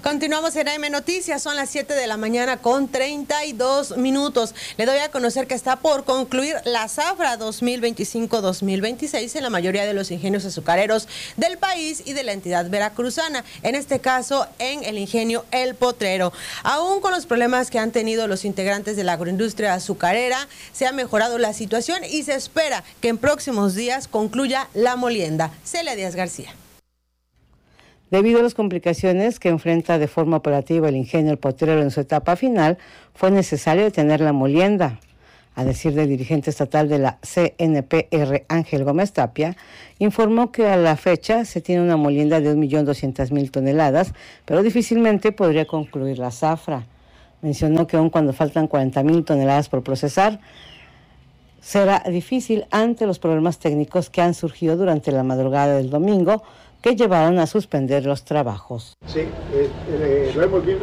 Continuamos en AM Noticias, son las 7 de la mañana con 32 minutos. Le doy a conocer que está por concluir la zafra 2025-2026 en la mayoría de los ingenios azucareros del país y de la entidad veracruzana, en este caso en el ingenio El Potrero. Aún con los problemas que han tenido los integrantes de la agroindustria azucarera, se ha mejorado la situación y se espera que en próximos días concluya la molienda. Celia Díaz García. Debido a las complicaciones que enfrenta de forma operativa el ingenio El Potrero en su etapa final, fue necesario detener la molienda. A decir del dirigente estatal de la CNPR, Ángel Gómez Tapia, informó que a la fecha se tiene una molienda de 1.200.000 toneladas, pero difícilmente podría concluir la zafra. Mencionó que aun cuando faltan 40.000 toneladas por procesar, será difícil ante los problemas técnicos que han surgido durante la madrugada del domingo, que llevaron a suspender los trabajos. Sí, lo hemos visto